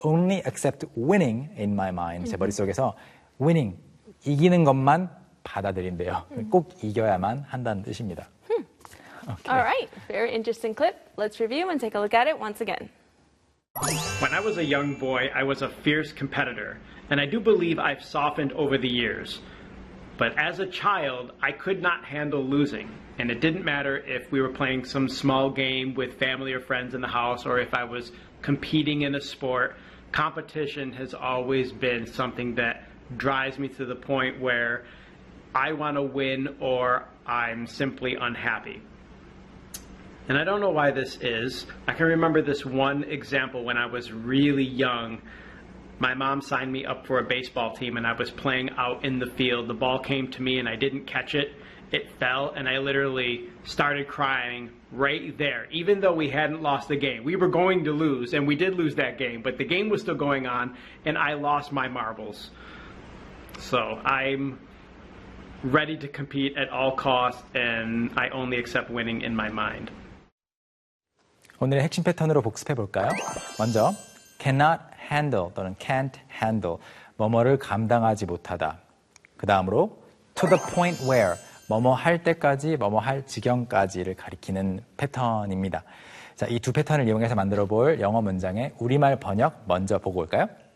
only accept winning in my mind. 제 머릿속에서 winning, 이기는 것만 받아들인대요. 꼭 이겨야만 한다는 뜻입니다. Okay. All right, very interesting clip. Let's review and take a look at it once again. When I was a young boy, I was a fierce competitor, and I do believe I've softened over the years. But as a child, I could not handle losing, and it didn't matter if we were playing some small game with family or friends in the house, or if I was competing in a sport. Competition has always been something that drives me to the point where I want to win or I'm simply unhappy. And I don't know why this is. I can remember this one example when I was really young. My mom signed me up for a baseball team and I was playing out in the field. The ball came to me and I didn't catch it. It fell and I literally started crying right there, even though we hadn't lost the game. We were going to lose, and we did lose that game, but the game was still going on and I lost my marbles. So I'm ready to compete at all costs and I only accept winning in my mind. 오늘의 핵심 패턴으로 복습해 볼까요? 먼저 cannot handle 또는 can't handle, 뭐뭐를 감당하지 못하다. 그 다음으로 to the point where, 뭐뭐 할 때까지, 뭐뭐 할 지경까지를 가리키는 패턴입니다. 자, 이 두 패턴을 이용해서 만들어 볼 영어 문장의 우리말 번역 먼저 보고 올까요?